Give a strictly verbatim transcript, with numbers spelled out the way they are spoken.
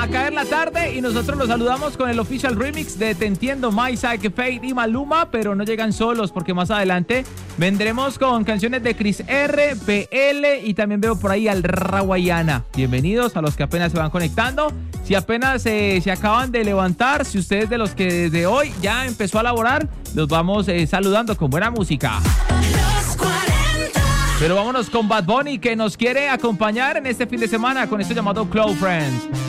A caer la tarde y nosotros los saludamos con el official remix de Te Entiendo, My Psyche, Fate y Maluma, pero no llegan solos porque más adelante vendremos con canciones de Chris R, P L y también veo por ahí al Rawayana. Bienvenidos a los que apenas se van conectando. Si apenas eh, se acaban de levantar, si ustedes de los que desde hoy ya empezó a laborar, los vamos eh, saludando con buena música. Pero vámonos con Bad Bunny, que nos quiere acompañar en este fin de semana con esto llamado Close Friends.